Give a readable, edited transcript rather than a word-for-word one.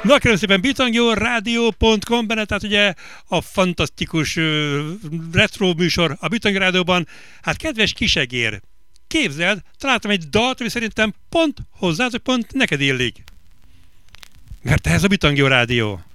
Na, kérem szépen, bitangyoradio.com benne, tehát ugye a fantasztikus retro műsor a Bitangyo Rádióban. Hát kedves kisegér, képzeld, találtam egy dalt, ami szerintem pont hozzád, hogy pont neked illik. Mert ez a Bitangyo Rádió.